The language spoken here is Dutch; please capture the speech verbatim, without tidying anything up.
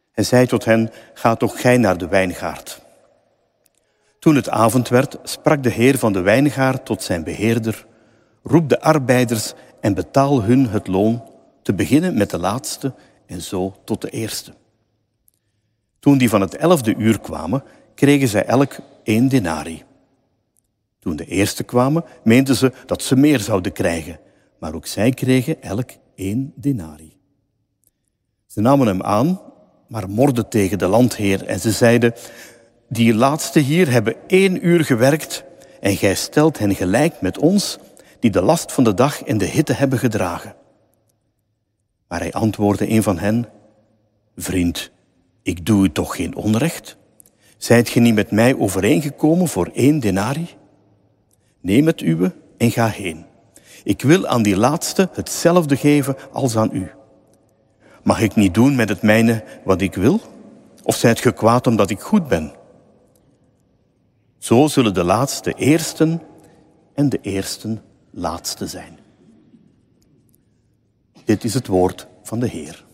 Hij zei tot hen, ga toch gij naar de wijngaard. Toen het avond werd, sprak de heer van de wijngaard tot zijn beheerder, roep de arbeiders en betaal hun het loon, te beginnen met de laatste en zo tot de eerste. Toen die van het elfde uur kwamen, kregen zij elk één denari. Toen de eerste kwamen, meenden ze dat ze meer zouden krijgen, maar ook zij kregen elk één denari. Ze namen hem aan, maar morden tegen de landheer en ze zeiden, die laatste hier hebben één uur gewerkt en gij stelt hen gelijk met ons, die de last van de dag en de hitte hebben gedragen. Maar hij antwoordde een van hen, vriend, ik doe u toch geen onrecht? Zijt ge niet met mij overeengekomen voor één denari? Neem het uwe en ga heen. Ik wil aan die laatste hetzelfde geven als aan u. Mag ik niet doen met het mijne wat ik wil? Of zijt ge kwaad omdat ik goed ben? Zo zullen de laatste eersten en de eersten laatste zijn. Dit is het woord van de Heer.